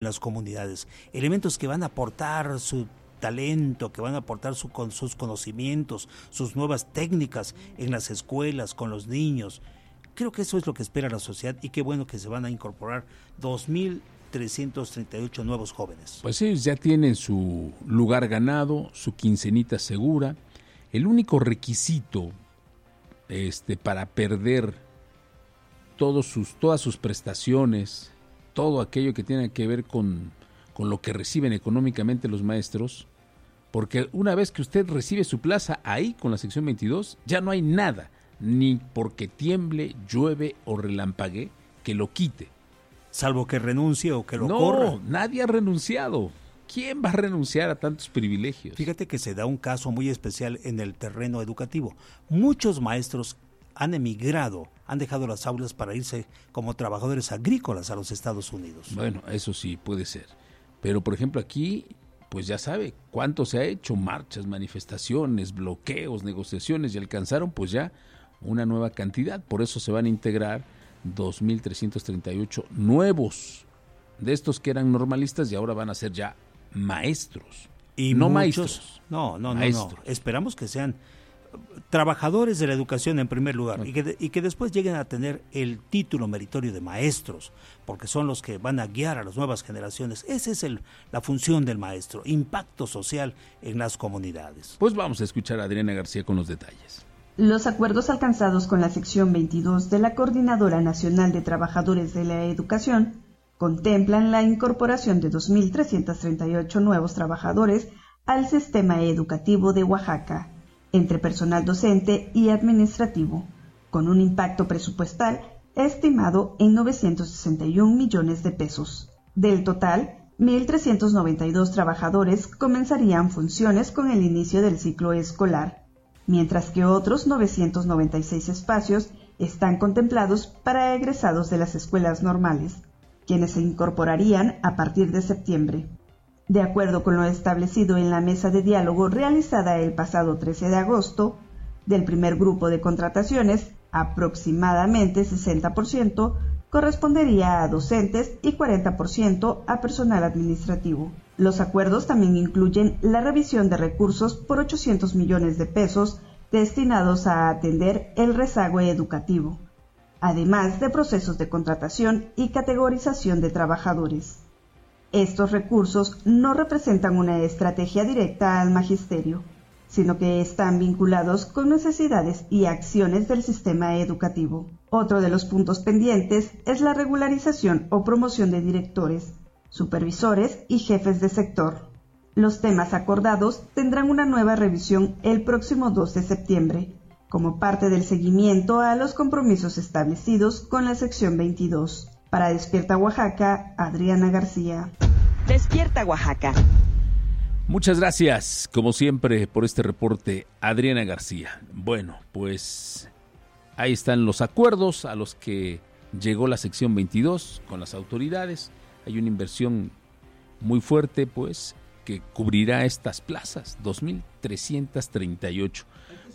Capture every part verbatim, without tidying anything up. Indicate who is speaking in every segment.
Speaker 1: las comunidades, elementos que van a aportar su talento, que van a aportar su, con sus conocimientos, sus nuevas técnicas en las escuelas, con los niños. Creo que eso es lo que espera la sociedad y qué bueno que se van a incorporar dos mil trescientos treinta y ocho nuevos jóvenes.
Speaker 2: Pues ellos ya tienen su lugar ganado, su quincenita segura. El único requisito este, para perder todos sus, todas sus prestaciones, todo aquello que tiene que ver con, con lo que reciben económicamente los maestros, porque una vez que usted recibe su plaza ahí con la sección veintidós, ya no hay nada, ni porque tiemble, llueve o relampaguee, que lo quite.
Speaker 1: Salvo que renuncie o que lo
Speaker 2: no,
Speaker 1: corra.
Speaker 2: No, nadie ha renunciado. ¿Quién va a renunciar a tantos privilegios?
Speaker 1: Fíjate que se da un caso muy especial en el terreno educativo. Muchos maestros han emigrado, han dejado las aulas para irse como trabajadores agrícolas a los Estados Unidos.
Speaker 2: Bueno, eso sí puede ser. Pero, por ejemplo, aquí, pues ya sabe cuánto se ha hecho, marchas, manifestaciones, bloqueos, negociaciones, y alcanzaron pues ya una nueva cantidad. Por eso se van a integrar dos mil trescientos treinta y ocho nuevos de estos que eran normalistas y ahora van a ser ya maestros.
Speaker 1: Y
Speaker 2: no
Speaker 1: muchos,
Speaker 2: maestros.
Speaker 1: No, no, no,
Speaker 2: maestros.
Speaker 1: no. Esperamos que sean trabajadores de la educación en primer lugar, okay. y, que, y que después lleguen a tener el título meritorio de maestros, porque son los que van a guiar a las nuevas generaciones. Esa es el, la función del maestro, impacto social en las comunidades.
Speaker 2: Pues vamos a escuchar a Adriana García con los detalles.
Speaker 3: Los acuerdos alcanzados con la sección veintidós de la Coordinadora Nacional de Trabajadores de la Educación contemplan la incorporación de dos mil trescientos treinta y ocho nuevos trabajadores al sistema educativo de Oaxaca, entre personal docente y administrativo, con un impacto presupuestal estimado en novecientos sesenta y un millones de pesos. Del total, mil trescientos noventa y dos trabajadores comenzarían funciones con el inicio del ciclo escolar, mientras que otros novecientos noventa y seis espacios están contemplados para egresados de las escuelas normales, quienes se incorporarían a partir de septiembre. De acuerdo con lo establecido en la mesa de diálogo realizada el pasado trece de agosto, del primer grupo de contrataciones, aproximadamente sesenta por ciento correspondería a docentes y cuarenta por ciento a personal administrativo. Los acuerdos también incluyen la revisión de recursos por ochocientos millones de pesos destinados a atender el rezago educativo, además de procesos de contratación y categorización de trabajadores. Estos recursos no representan una estrategia directa al magisterio, sino que están vinculados con necesidades y acciones del sistema educativo. Otro de los puntos pendientes es la regularización o promoción de directores, supervisores y jefes de sector. Los temas acordados tendrán una nueva revisión el próximo dos de septiembre, como parte del seguimiento a los compromisos establecidos con la sección veintidós. Para Despierta Oaxaca, Adriana García.
Speaker 4: Despierta Oaxaca.
Speaker 2: Muchas gracias, como siempre, por este reporte, Adriana García. Bueno, pues ahí están los acuerdos a los que llegó la sección veintidós con las autoridades. Hay una inversión muy fuerte, pues, que cubrirá estas plazas, dos mil trescientos treinta y ocho.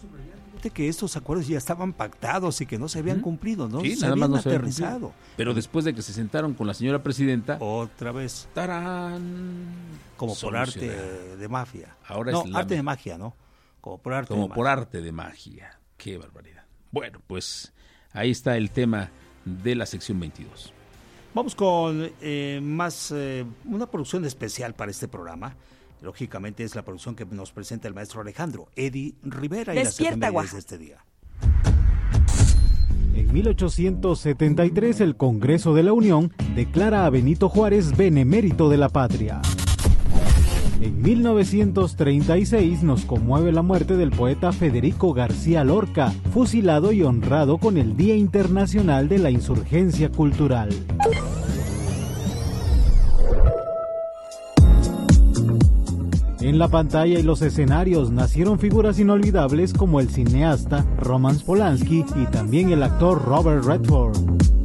Speaker 1: Que estos acuerdos ya estaban pactados y que no se habían ¿Mm? cumplido, ¿no?
Speaker 2: Sí,
Speaker 1: se
Speaker 2: nada
Speaker 1: habían
Speaker 2: más no
Speaker 1: aterrizado.
Speaker 2: Se Pero después de que se sentaron con la señora presidenta,
Speaker 1: otra vez,
Speaker 2: tarán,
Speaker 1: como por arte de magia.
Speaker 2: Ahora
Speaker 1: no,
Speaker 2: es la
Speaker 1: arte de magia, ¿no? Como por arte
Speaker 2: como
Speaker 1: de
Speaker 2: por
Speaker 1: magia.
Speaker 2: arte de magia. Qué barbaridad. Bueno, pues ahí está el tema de la sección veintidós.
Speaker 1: Vamos con eh, más eh, una producción especial para este programa. Lógicamente es la producción que nos presenta el maestro Alejandro Eddie Rivera y las efemérides de este día.
Speaker 5: En mil ochocientos setenta y tres el Congreso de la Unión declara a Benito Juárez benemérito de la patria. En mil novecientos treinta y seis nos conmueve la muerte del poeta Federico García Lorca, fusilado y honrado con el Día Internacional de la Insurgencia Cultural. En la pantalla y los escenarios nacieron figuras inolvidables como el cineasta Roman Polanski y también el actor Robert Redford.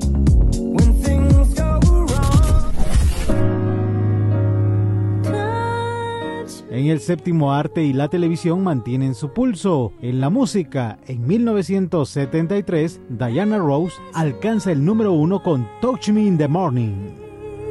Speaker 5: En el séptimo arte y la televisión mantienen su pulso. En la música, en mil novecientos setenta y tres, Diana Ross alcanza el número uno con Touch Me in the Morning.